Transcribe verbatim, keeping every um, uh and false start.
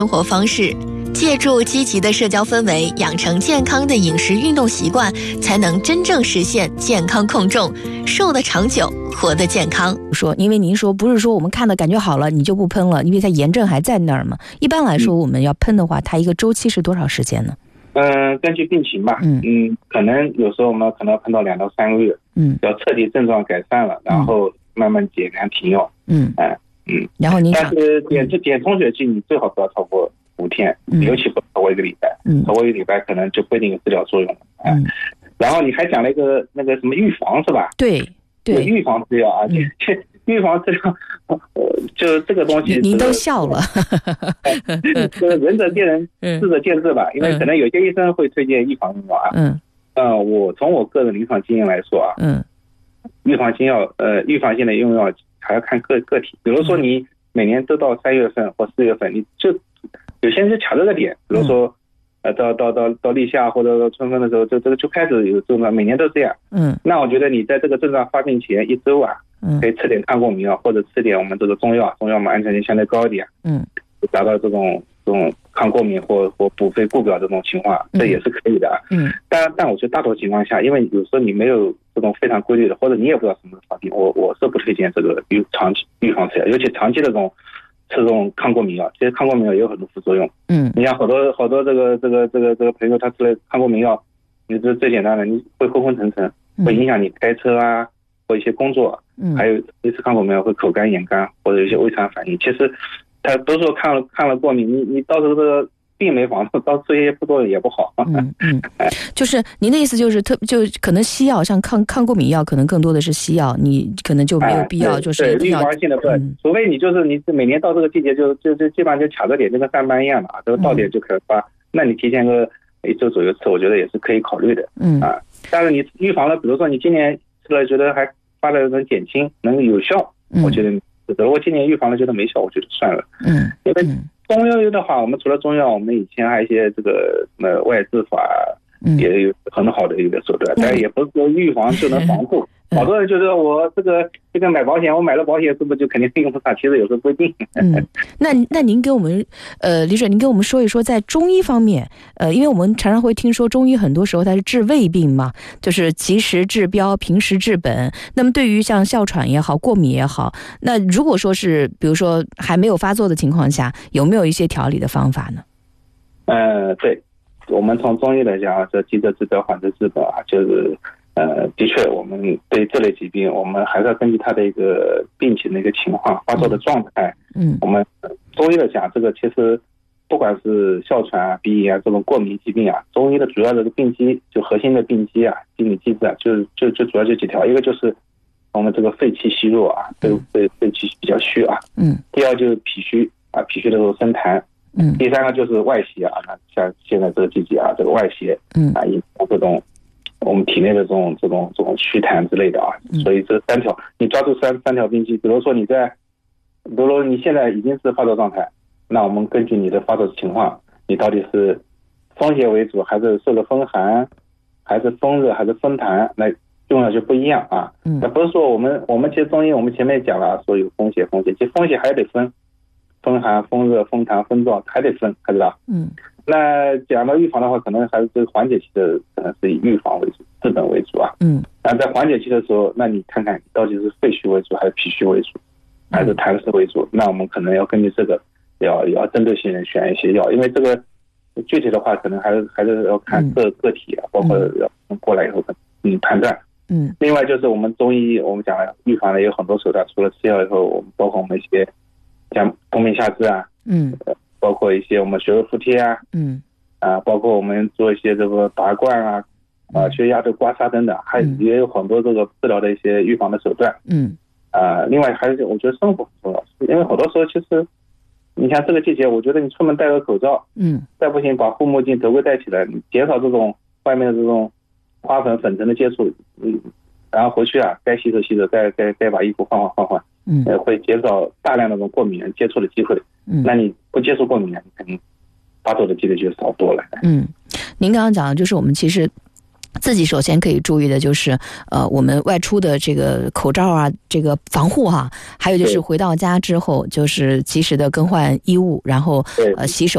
生活方式，借助积极的社交氛围，养成健康的饮食运动习惯，才能真正实现健康控重，瘦得长久，活得健康。 说，因为您说不是说我们看的感觉好了你就不喷了，因为它炎症还在那儿嘛。一般来说，我们要喷的话，它一个周期是多少时间呢？ 嗯、呃，根据病情吧，嗯嗯，可能有时候我们可能要喷到两到三个月，嗯，要彻底症状改善了，然后慢慢减量停药，嗯，哎、呃，嗯，然后您但是减这减充血剂，你最好不要超过五天，嗯、尤其不超过一个礼拜，嗯，超过一个礼拜可能就不一定有治疗作用了，哎、嗯。然后你还讲了一个那个什么预防是吧？ 对对， 预防治疗啊，这、嗯、预防治疗，呃，就这个东西， 您都笑了。 就是仁者见仁，智者见智吧。因为可能有些医生会推荐预防用药啊。嗯。呃，我从我个人临床经验来说啊，嗯，预防性药，呃，预防性的用药还要看个个体。比如说你每年都到三月份或四月份，你就有些人就卡这个点，比如说。嗯呃，到到到到立夏或者到春分的时候，就这个就开始有症状，每年都这样。嗯，那我觉得你在这个症状发病前一周啊，嗯，可以吃点抗过敏药，或者吃点我们这个中药，中药嘛安全性相对高一点。嗯，达到这种这种抗过敏或或补肺固表这种情况，这也是可以的。嗯，但但我觉得大多情况下，因为有时候你没有这种非常规律的，或者你也不知道什么时候发病，我我是不推荐这个预长期预防吃药，尤其长期的这种。吃这种抗过敏药，其实抗过敏药也有很多副作用。嗯，你像好多好多这个这个这个这个朋友，他吃了抗过敏药，你这最简单的，你会昏昏沉沉，会影响你开车啊，或一些工作。嗯，还有一次抗过敏药会口干眼干，或者有些胃肠反应。其实，他都说看了看了过敏，你你到时候这个病没防住，到这些副作用也不好。 嗯嗯，就是您的意思就是特就可能西药像抗抗过敏药，可能更多的是西药，你可能就没有必要、哎、就是对预防性的对、嗯，除非你就是你每年到这个季节就就就基本上就卡着点，就跟上班一样的啊，这个到点就开始发、嗯，那你提前个一周左右吃，我觉得也是可以考虑的。嗯啊，但是你预防了，比如说你今年吃了觉得还发的能减轻，能有效，嗯、我觉得如果今年预防了觉得没效，我觉得算了。嗯，因为。嗯中药的话，我们除了中药，我们以前还有一些这个什么外治法，也有很好的一个手段，嗯、但也不是说预防就能防护。嗯、好多人就说我这个这个买保险，我买了保险是不是就肯定用不上？其实有时候不一定。 嗯，那那您给我们呃，李主任，您给我们说一说，在中医方面，呃，因为我们常常会听说中医很多时候它是治未病嘛，就是及时治标，平时治本。那么对于像哮喘也好，过敏也好，那如果说是比如说还没有发作的情况下，有没有一些调理的方法呢？ 呃，对，我们从中医来讲，这急则治标，缓则治本啊，就是。呃，的确，我们对这类疾病，我们还是要根据它的一个病情的一个情况、发作的状态。嗯，我们中医来讲，这个其实不管是哮喘啊、鼻炎啊这种过敏疾病啊，中医的主要的病机，就核心的病机啊、心理机制啊，就就就主要就几条，一个就是我们这个肺气虚弱啊，肺肺肺气比较虚啊。嗯。第二就是脾虚啊，脾虚的时候生痰。嗯。第三个就是外邪啊，像现在这个季节啊，这个外邪。嗯。啊，引发这种。我们体内的这种这种这种虚痰之类的啊，所以这三条你抓住三三条病机，比如说你在，比如说你现在已经是发作状态，那我们根据你的发作情况，你到底是风邪为主，还是受了风寒，还是风热，还是风痰，那用药就不一样啊。嗯，那不是说我们我们其实中医我们前面讲了说有风邪风邪，其实风邪还得分，风寒、风热、风痰、风燥还得分，还知道？嗯。那讲到预防的话，可能还是这个缓解期的，可能是以预防为主、治本为主啊。嗯。那在缓解期的时候，那你看看到底是肺虚为主，还是脾虚为主，还是痰湿为主？那我们可能要根据这个，要要针对性的选一些药，因为这个具体的话，可能还是还是要看个个体啊，包括要过来以后嗯判断。嗯。另外就是我们中医，我们讲了预防的有很多手段，除了吃药以后，我们包括我们一些像冬眠夏治啊。嗯。包括一些我们血肉敷贴啊，嗯，啊，包括我们做一些这个拔罐啊，啊，血压的刮痧等等，还也有很多这个治疗的一些预防的手段，嗯，啊，另外还是我觉得生活很重要，因为好多时候其实，你像这个季节，我觉得你出门戴个口罩，嗯，再不行把护目镜、头盔戴起来，你减少这种外面的这种花粉、粉尘的接触，嗯，然后回去啊，该洗手洗手，该该该把衣服换换换换。嗯，会减少大量的这种过敏源接触的机会。嗯，那你不接触过敏源，你肯定发作的几率就少多了。 嗯，您刚刚讲的就是我们其实自己首先可以注意的就是呃我们外出的这个口罩啊，这个防护哈、啊，还有就是回到家之后就是及时的更换衣物，然后呃洗手。